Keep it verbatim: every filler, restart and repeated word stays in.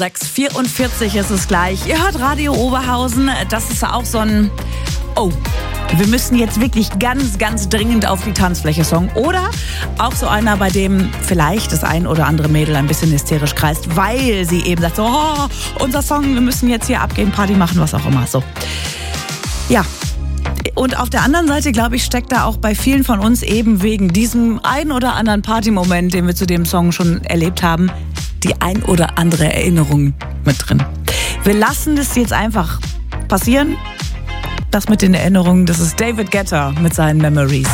sechs Uhr vierundvierzig ist es gleich. Ihr hört Radio Oberhausen. Das ist auch so ein... Oh, wir müssen jetzt wirklich ganz, ganz dringend auf die Tanzfläche-Song. Oder auch so einer, bei dem vielleicht das ein oder andere Mädel ein bisschen hysterisch kreist, weil sie eben sagt, so, oh, unser Song, wir müssen jetzt hier abgehen, Party machen, was auch immer. So. Ja. Und auf der anderen Seite, glaube ich, steckt da auch bei vielen von uns eben wegen diesem ein oder anderen Partymoment, den wir zu dem Song schon erlebt haben, die ein oder andere Erinnerung mit drin. Wir lassen das jetzt einfach passieren. Das mit den Erinnerungen, das ist David Guetta mit seinen Memories.